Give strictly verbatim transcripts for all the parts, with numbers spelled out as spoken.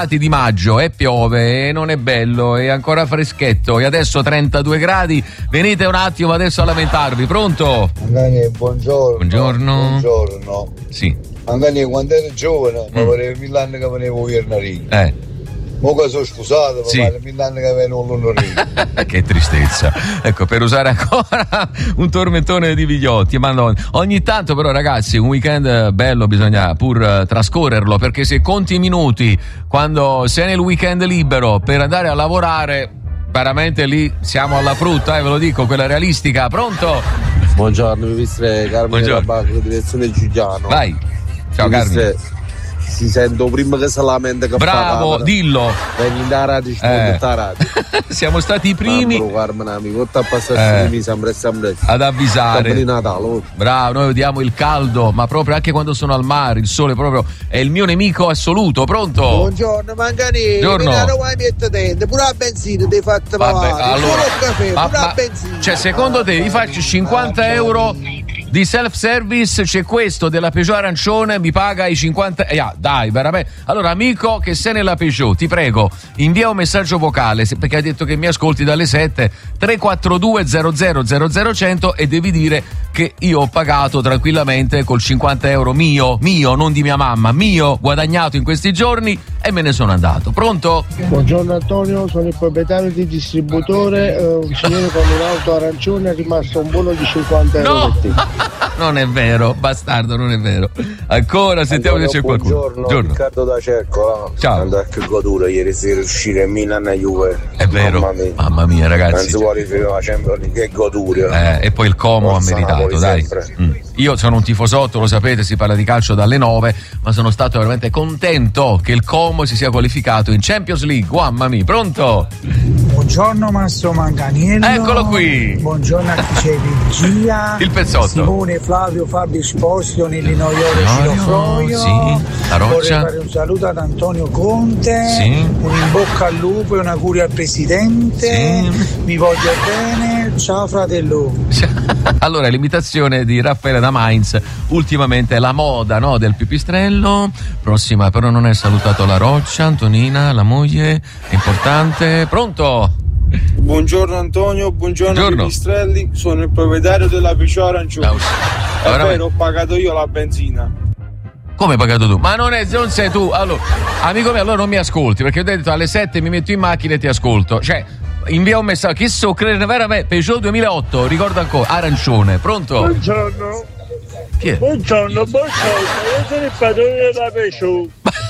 di maggio e piove e non è bello, è ancora freschetto e adesso trentadue gradi. Venite un attimo adesso a lamentarvi. Pronto? Angani, buongiorno. Buongiorno. Buongiorno. Sì. Angani, quando ero giovane, Mm. mi volevo mille anni che venevo Viernarino. Eh. Mo che sono scusato, Sì. ma vale mille anni che venevo Londorino. Che tristezza. Ecco, per usare ancora un tormentone di Vigliotti. Ma no, ogni tanto però ragazzi un weekend bello bisogna pur eh, trascorrerlo, perché se conti i minuti quando sei nel weekend libero per andare a lavorare, veramente lì siamo alla frutta, eh, ve lo dico, quella realistica. Pronto? Buongiorno, mi viste Carmine Buongiorno. della Banca, direzione Giuliano. Vai. Ciao Mi Carmine. viste, si sento prima che se lamenta che Bravo, fa dillo. Vengi da radio, Eh. sta radio. Siamo stati i primi Mamma, Carmine, amico, ti passare Eh. mi sembra sempre. ad avvisare. Capo di Natale. Bravo, noi odiamo il caldo, ma proprio anche quando sono al mare, il sole proprio è il mio nemico assoluto. Pronto? Buongiorno Manganini, Buongiorno. Milano vai mettente, pure la benzina ti hai fatto Vabbè, lavare, allora, pure il caffè, ma- pure ma- la benzina. cioè secondo te vi faccio cinquanta euro di self service, c'è questo della Peugeot arancione, mi paga i cinquanta. Eh, ah, dai, veramente. Allora, amico che sei nella Peugeot, ti prego, invia un messaggio vocale, se- perché hai detto che mi ascolti dalle sette, tre quattro due zero zero zero zero cento, e devi dire che io ho pagato tranquillamente col cinquanta euro mio, mio, non di mia mamma, mio, guadagnato in questi giorni, e me ne sono andato. Pronto? Buongiorno Antonio, sono il proprietario di distributore, eh, un signore con un'auto arancione è rimasto un buono di cinquanta euro. No! per te. Non è vero, bastardo, non è vero. Ancora, sentiamo se c'è qualcuno. Buongiorno, Buongiorno. Riccardo da Cercola. Ciao. Andò che goduto ieri sera uscire Milan e Juve. È vero, Mamma mia, mamma mia, non ragazzi. si può riferire a Champions League, che goduto. Eh, e poi il Como Forza ha meritato, Napoli dai. sempre. Mm. Io sono un tifosotto, lo sapete, si parla di calcio dalle nove, ma sono stato veramente contento che il Como si sia qualificato in Champions League. Mamma mia, pronto? Buongiorno Mastro Manganiello. Eccolo qui. Buongiorno a chi c'è regia. Il pezzotto. Simone, Flavio, Fabio Esposito, Nellino Iore, Ciro Froio. Sì, la Vorrei Roccia. fare un saluto ad Antonio Conte. Sì. Un in bocca al lupo e un augurio al presidente. Sì. Vi voglio bene. Ciao fratello. Allora, l'imitazione di Raffaele da Mainz ultimamente è la moda, no, del pipistrello. Prossima, però non è salutato la Roccia, Antonina, la moglie, è importante. Pronto? Buongiorno Antonio, buongiorno, Buongiorno. Pipistrelli, sono il proprietario della Peugeot arancione. No, È veramente. vero, ho pagato io la benzina. Come hai pagato tu? Ma non, è, non sei tu. Allora, amico mio, allora non mi ascolti, perché ho detto alle sette mi metto in macchina e ti ascolto. Cioè, invia un messaggio. Che so, credo veramente. Peugeot duemilaotto, ricordo ancora. Arancione, pronto? Buongiorno. Chi è? Buongiorno, buongiorno, io sono il padrone della Peugeot.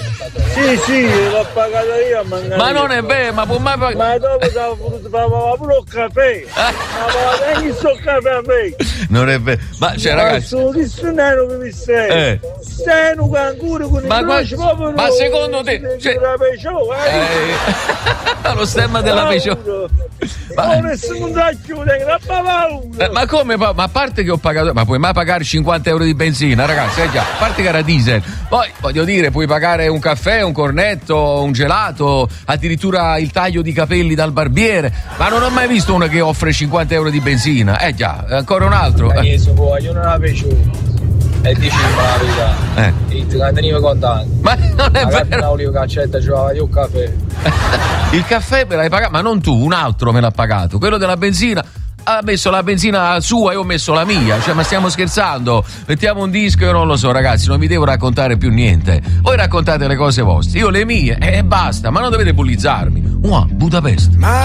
Sì, sì, l'ho pagato io a Manganello. Ma non è vero, ma può mai pagare. Ma dopo stavo voluto fare pure un caffè. Ma dai sto caffè a me. Non è vero. Ma cioè, ragazzi. Sono di strano che mi sei. Eh. Stai un canguro con Ma i guarda- bracci proprio. ma secondo te- cioè- La Peugeot, eh? Eh, lo stemma della Peugeot. Ma- Ma nessuno da chiudere, che la paura. Eh, ma come? Ma ma a parte che ho pagato, ma puoi mai pagare cinquanta euro di benzina, ragazzi? Eh già, a parte che era diesel. Poi voglio dire, puoi pagare un caffè, un cornetto, un gelato, addirittura il taglio di capelli dal barbiere. Ma non ho mai visto uno che offre cinquanta euro di benzina. Eh già, ancora un altro. Eh. Io non la Peugeot. E dicimi la verità. Eh. E ti cantanivo contante. Ma non è Magari vero. Paolo Caccetta giocava io un caffè. Il caffè me l'hai pagato, ma non tu, un altro me l'ha pagato. Quello della benzina ha messo la benzina sua e ho messo la mia. Cioè, ma stiamo scherzando? Mettiamo un disco, io non lo so, ragazzi, non vi devo raccontare più niente. Voi raccontate le cose vostre, io le mie e basta, ma non dovete bullizzarmi. Mua, Budapest.